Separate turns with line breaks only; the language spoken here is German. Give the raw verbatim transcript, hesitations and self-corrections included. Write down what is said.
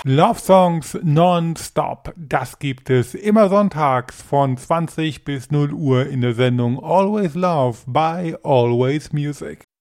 Love Songs non-stop. Das gibt es immer sonntags von zwanzig bis null Uhr in der Sendung Always Love bei Always Music.